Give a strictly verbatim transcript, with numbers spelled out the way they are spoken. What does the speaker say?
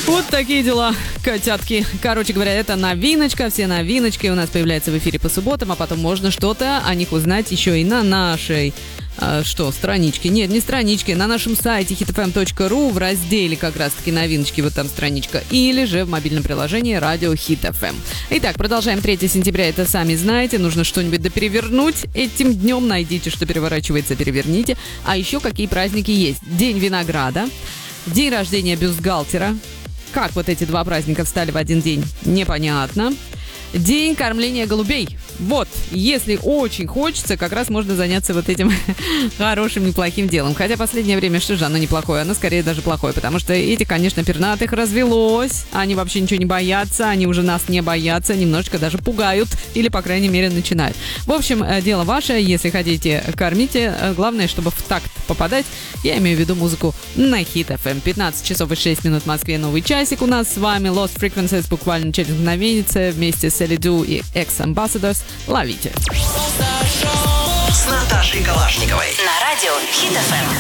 Вот такие дела, котятки. Короче говоря, это новиночка. Все новиночки у нас появляются в эфире по субботам, а потом можно что-то о них узнать еще и на нашей... А, что, страничке? Нет, не страничке. На нашем сайте хит эф эм точка ру в разделе как раз-таки новиночки, вот там страничка. Или же в мобильном приложении радио Хит эф эм. Итак, продолжаем. третьего сентября, это сами знаете. Нужно что-нибудь доперевернуть. Этим днем найдите, что переворачивается, переверните. А еще какие праздники есть. День винограда, день рождения бюстгальтера. Как вот эти два праздника встали в один день, непонятно. День кормления голубей. Вот, если очень хочется, как раз можно заняться вот этим хорошим, неплохим делом. Хотя последнее время, что же, оно неплохое, оно скорее даже плохое, потому что эти, конечно, пернатых развелось, они вообще ничего не боятся, они уже нас не боятся, немножечко даже пугают, или, по крайней мере, начинают. В общем, дело ваше, если хотите, кормите, главное, чтобы в такт попадать, я имею в виду музыку на Хит эф эм. пятнадцать часов и шесть минут в Москве, новый часик у нас с вами, Lost Frequencies, буквально через мгновеннице, вместе с Элиду и X-Ambassadors. Ловите. С Наташей Калашниковой. На радио Хит эф эм.